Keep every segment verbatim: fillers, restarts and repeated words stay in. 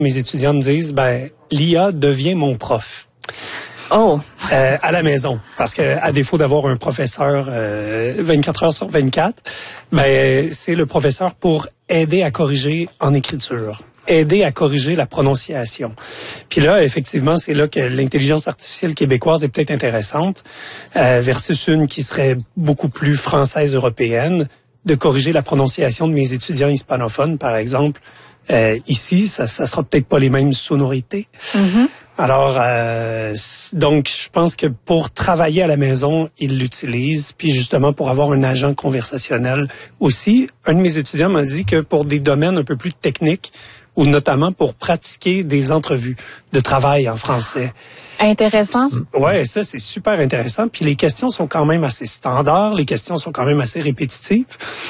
Mes étudiants me disent, ben, l'I A devient mon prof. Oh. Euh, à la maison, parce que à défaut d'avoir un professeur euh, vingt-quatre heures sur vingt-quatre, ben c'est le professeur pour aider à corriger en écriture, aider à corriger la prononciation. Puis là, effectivement, c'est là que l'intelligence artificielle québécoise est peut-être intéressante euh, versus une qui serait beaucoup plus française européenne, de corriger la prononciation de mes étudiants hispanophones, par exemple. Euh, ici, ça, ça sera peut-être pas les mêmes sonorités. Mm-hmm. Alors, euh, donc, je pense que pour travailler à la maison, ils l'utilisent. Puis justement, pour avoir un agent conversationnel aussi, un de mes étudiants m'a dit que pour des domaines un peu plus techniques, ou notamment pour pratiquer des entrevues de travail en français. Intéressant. Ouais, ça, c'est super intéressant. Puis les questions sont quand même assez standards, les questions sont quand même assez répétitives.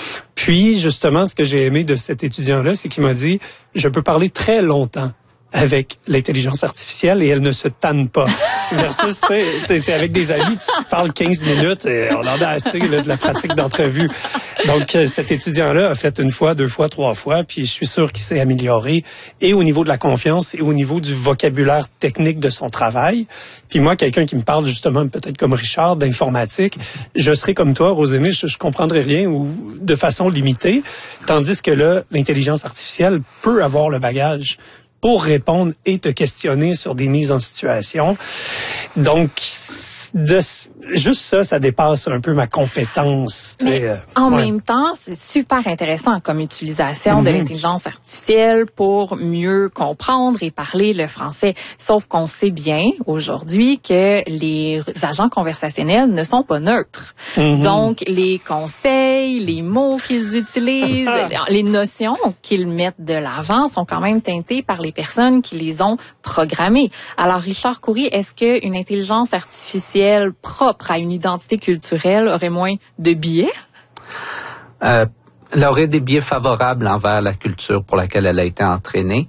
Puis, justement, ce que j'ai aimé de cet étudiant-là, c'est qu'il m'a dit, je peux parler très longtemps avec l'intelligence artificielle et elle ne se tanne pas. Versus, tu sais, t'es avec des amis, tu, tu parles quinze minutes et on en a assez là, de la pratique d'entrevue. Donc, cet étudiant-là a fait une fois, deux fois, trois fois, puis je suis sûr qu'il s'est amélioré et au niveau de la confiance et au niveau du vocabulaire technique de son travail. Puis moi, quelqu'un qui me parle justement, peut-être comme Richard, d'informatique, je serais comme toi, Rosémie, je, je comprendrais rien ou de façon limitée. Tandis que là, l'intelligence artificielle peut avoir le bagage pour répondre et te questionner sur des mises en situation. Donc, de, juste ça, ça dépasse un peu ma compétence. Mais euh, en ouais. même temps, c'est super intéressant comme utilisation mm-hmm. de l'intelligence artificielle pour mieux comprendre et parler le français. Sauf qu'on sait bien aujourd'hui que les agents conversationnels ne sont pas neutres. Mm-hmm. Donc, les conseils, les mots qu'ils utilisent, les notions qu'ils mettent de l'avant sont quand même teintés par les personnes qui les ont programmées. Alors, Richard Coury, est-ce qu'une intelligence artificielle propre à une identité culturelle aurait moins de biais? Euh, elle aurait des biais favorables envers la culture pour laquelle elle a été entraînée.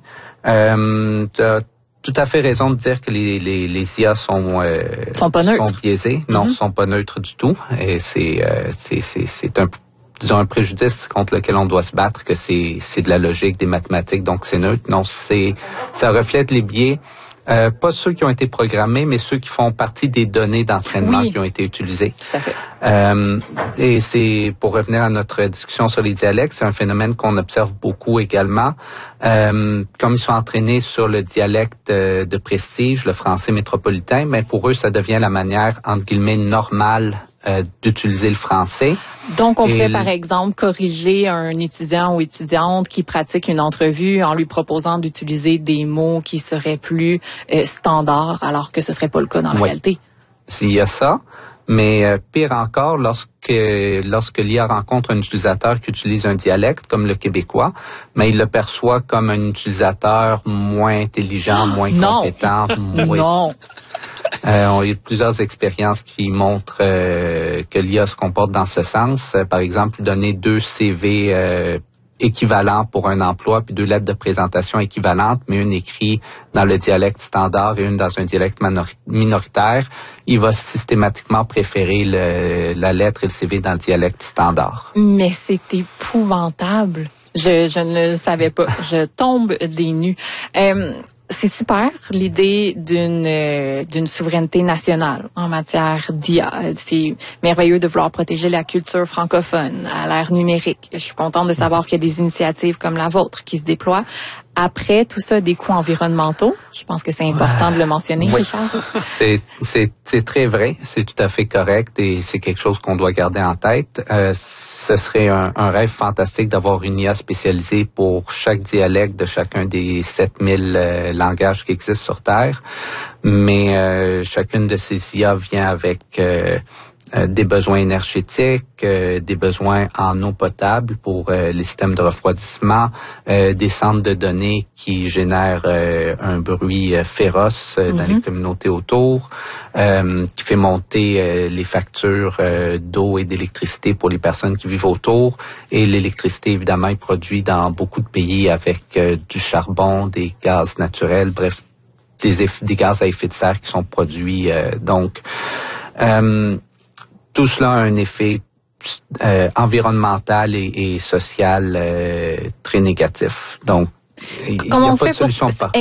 Euh, tu as tout à fait raison de dire que les, les, les I A sont, euh, sont, pas neutres. sont biaisés. Non, mm-hmm. sont pas neutres du tout. Et c'est, euh, c'est, c'est, c'est un disons un préjudice contre lequel on doit se battre, que c'est, c'est de la logique, des mathématiques, donc c'est neutre. Non, c'est, ça reflète les biais. Euh, pas ceux qui ont été programmés, mais ceux qui font partie des données d'entraînement oui. qui ont été utilisées. Tout à fait. Euh, et c'est, pour revenir à notre discussion sur les dialectes, c'est un phénomène qu'on observe beaucoup également. Euh, comme ils sont entraînés sur le dialecte euh, de prestige, le français métropolitain, mais pour eux, ça devient la manière, entre guillemets, normale Euh, d'utiliser le français. Donc, on pourrait, le... par exemple, corriger un étudiant ou étudiante qui pratique une entrevue en lui proposant d'utiliser des mots qui seraient plus euh, standards, alors que ce serait pas le cas dans la oui. réalité. Il y a ça, mais euh, pire encore, lorsque lorsque l'I A rencontre un utilisateur qui utilise un dialecte, comme le québécois, mais il le perçoit comme un utilisateur moins intelligent, moins non. compétent. moins... Non. Euh, on a eu plusieurs expériences qui montrent euh, que l'I A se comporte dans ce sens. Euh, par exemple, donner deux C V euh, équivalents pour un emploi, puis deux lettres de présentation équivalentes, mais une écrite dans le dialecte standard et une dans un dialecte minoritaire. Il va systématiquement préférer le, la lettre et le C V dans le dialecte standard. Mais c'est épouvantable. Je, je ne savais pas. Je tombe des nues. Euh, C'est super, l'idée d'une euh, d'une souveraineté nationale en matière d'I A. C'est merveilleux de vouloir protéger la culture francophone à l'ère numérique. Je suis contente de savoir qu'il y a des initiatives comme la vôtre qui se déploient. Après, tout ça, des coûts environnementaux. Je pense que c'est important de le mentionner, oui. Richard. C'est, c'est, c'est très vrai. C'est tout à fait correct et c'est quelque chose qu'on doit garder en tête. Euh, ce serait un, un rêve fantastique d'avoir une I A spécialisée pour chaque dialecte de chacun des sept mille euh, langages qui existent sur Terre. Mais euh, chacune de ces I A vient avec euh, Euh, des besoins énergétiques, euh, des besoins en eau potable pour euh, les systèmes de refroidissement, euh, des centres de données qui génèrent euh, un bruit euh, féroce euh, mm-hmm. dans les communautés autour, euh, qui fait monter euh, les factures euh, d'eau et d'électricité pour les personnes qui vivent autour. Et l'électricité, évidemment, est produite dans beaucoup de pays avec euh, du charbon, des gaz naturels, bref, des, eff- des gaz à effet de serre qui sont produits. Euh, donc, euh, tout cela a un effet euh, environnemental et, et social euh, très négatif. Donc, Il n'y a pas de solution par